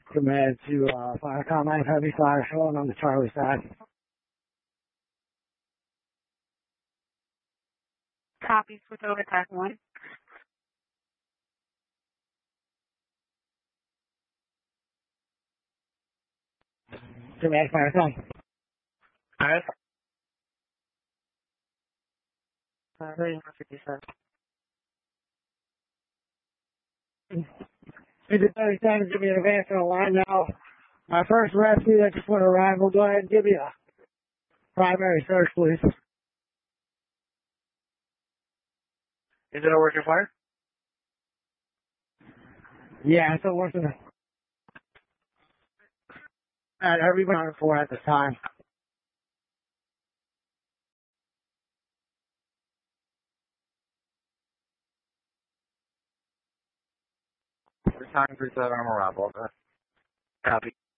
Command to fire combine heavy fire showing on the Charlie side. Copy, switch over to task 1. Command fire side. Alright. Waiting for 57. It's a 30 seconds to be in advance on the line now. My first rescue that just went around. We'll go ahead and give you a primary search, please. Is it a working fire? Yeah, it's a working. Everybody on 4 at the time. We're talking 37, I'm a Rob. Copy.